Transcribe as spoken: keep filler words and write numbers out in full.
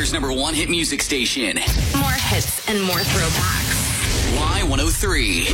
Weather's number one hit music station. More hits and more throwbacks. Y one oh three.